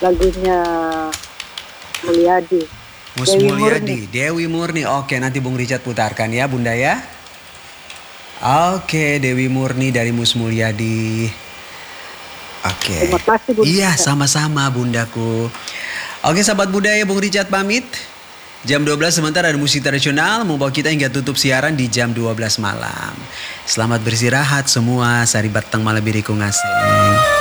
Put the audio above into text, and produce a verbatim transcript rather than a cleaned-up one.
lagunya Mulyadi. Mus Dewi Mulyadi, Murni. Dewi Murni. Oke, nanti Bung Richard putarkan ya Bunda ya. Oke, Dewi Murni dari Mus Mulyadi. Oke. Terima kasih Bunda. Iya, sama-sama Bundaku. Oke, sahabat budaya, Bung Richard pamit. Jam dua belas sebentar ada musik tradisional membawa kita hingga tutup siaran di jam dua belas malam. Selamat beristirahat semua. Sari batang malam biriku ngasih.